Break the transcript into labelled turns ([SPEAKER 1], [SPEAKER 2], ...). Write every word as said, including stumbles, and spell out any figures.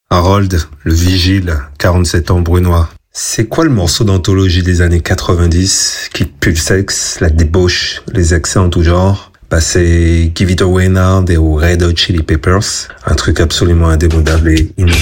[SPEAKER 1] Harold, le vigile, quarante-sept ans, brunois. C'est quoi le morceau d'anthologie des années quatre-vingt-dix qui pue le sexe, la débauche, les excès en tout genre? Bah c'est Give It Away Now des Red Hot Chili Peppers, un truc absolument indémodable et inoubliable.